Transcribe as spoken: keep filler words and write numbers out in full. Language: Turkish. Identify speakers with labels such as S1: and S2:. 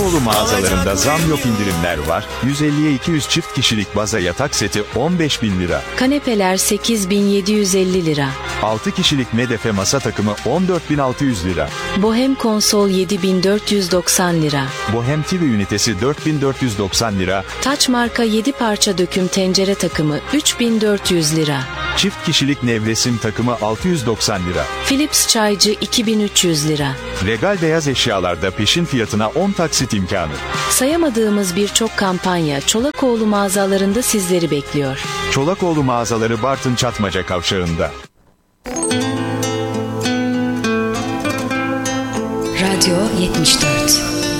S1: Çolakoğlu mağazalarında zam yok indirimler var. yüz elliye iki yüz çift kişilik baza yatak seti on beş bin lira.
S2: Kanepeler sekiz bin yedi yüz elli lira.
S1: altı kişilik medefe masa takımı on dört bin altı yüz lira.
S2: Bohem konsol yedi bin dört yüz doksan lira.
S1: Bohem T V ünitesi dört bin dört yüz doksan lira.
S2: Taç marka yedi parça döküm tencere takımı üç bin dört yüz lira.
S1: Çift kişilik nevresim takımı altı yüz doksan lira.
S2: Philips çaycı iki bin üç yüz lira.
S1: Regal beyaz eşyalarda peşin fiyatına on taksit imkanı.
S2: Sayamadığımız birçok kampanya Çolakoğlu mağazalarında sizleri bekliyor.
S1: Çolakoğlu mağazaları Bartın Çatmaca Kavşağı'nda.
S3: Radyo yetmiş dört.